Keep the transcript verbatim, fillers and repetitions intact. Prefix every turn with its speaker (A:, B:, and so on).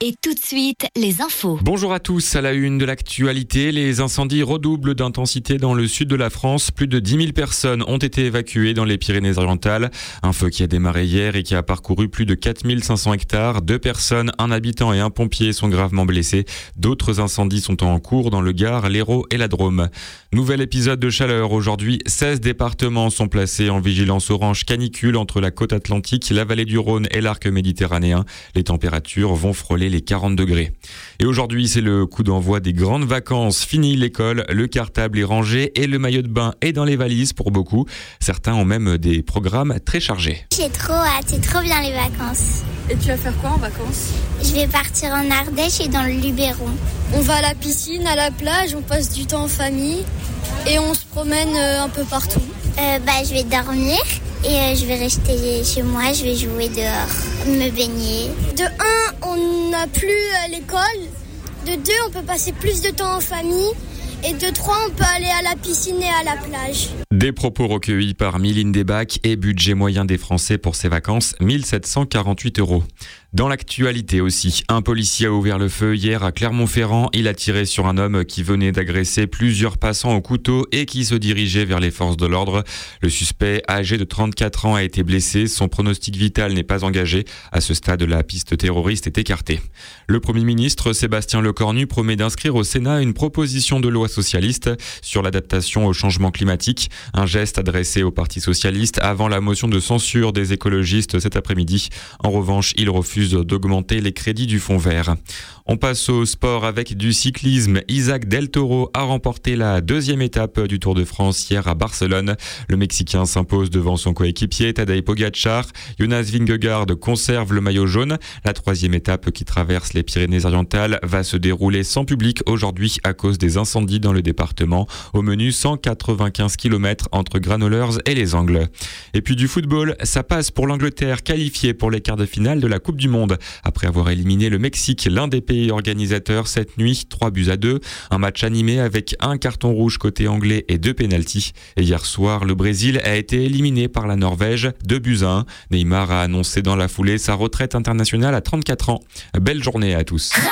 A: Et tout de suite, les infos.
B: Bonjour à tous, à la une de l'actualité, les incendies redoublent d'intensité dans le sud de la France. Plus de dix mille personnes ont été évacuées dans les Pyrénées-Orientales. Un feu qui a démarré hier et qui a parcouru plus de quatre mille cinq cents hectares. Deux personnes, un habitant et un pompier sont gravement blessés. D'autres incendies sont en cours dans le Gard, l'Hérault et la Drôme. Nouvel épisode de chaleur. Aujourd'hui, seize départements sont placés en vigilance orange canicule entre la côte atlantique, la vallée du Rhône et l'arc méditerranéen. Les températures vont frôler les quarante degrés. Et aujourd'hui, c'est le coup d'envoi des grandes vacances. Fini l'école, le cartable est rangé et le maillot de bain est dans les valises pour beaucoup. Certains ont même des programmes très chargés.
C: J'ai trop hâte, c'est trop bien les vacances.
D: Et tu vas faire quoi en vacances?
C: Je vais partir en Ardèche et dans le Luberon.
E: On va à la piscine, à la plage, on passe du temps en famille et on se promène un peu partout.
C: Euh, bah, je vais dormir. Et euh, je vais rester chez moi, je vais jouer dehors, me baigner.
E: De un, on n'a plus à l'école. De deux, on peut passer plus de temps en famille. Et de trois, on peut aller à la piscine et à la plage.
B: Des propos recueillis par Mylène Desbacs et budget moyen des Français pour ces vacances, mille sept cent quarante-huit euros. Dans l'actualité aussi, un policier a ouvert le feu hier à Clermont-Ferrand. Il a tiré sur un homme qui venait d'agresser plusieurs passants au couteau et qui se dirigeait vers les forces de l'ordre. Le suspect, âgé de trente-quatre ans, a été blessé. Son pronostic vital n'est pas engagé. À ce stade, la piste terroriste est écartée. Le Premier ministre, Sébastien Lecornu, promet d'inscrire au Sénat une proposition de loi socialiste sur l'adaptation au changement climatique. Un geste adressé au Parti socialiste avant la motion de censure des écologistes cet après-midi. En revanche, il refuse d'augmenter les crédits du fonds vert. On passe au sport avec du cyclisme. Isaac Del Toro a remporté la deuxième étape du Tour de France hier à Barcelone. Le Mexicain s'impose devant son coéquipier Tadej Pogačar. Jonas Vingegaard conserve le maillot jaune. La troisième étape qui traverse les Pyrénées-Orientales va se dérouler sans public aujourd'hui à cause des incendies dans le département. Au menu, cent quatre-vingt-quinze kilomètres entre Granollers et les Angles. Et puis du football, ça passe pour l'Angleterre, qualifiée pour les quarts de finale de la Coupe du Monde. Après avoir éliminé le Mexique, l'un des pays organisateurs cette nuit, trois buts à deux. Un match animé avec un carton rouge côté anglais et deux pénaltys. Et hier soir, le Brésil a été éliminé par la Norvège, deux buts à un. Neymar a annoncé dans la foulée sa retraite internationale à trente-quatre ans. Belle journée à tous.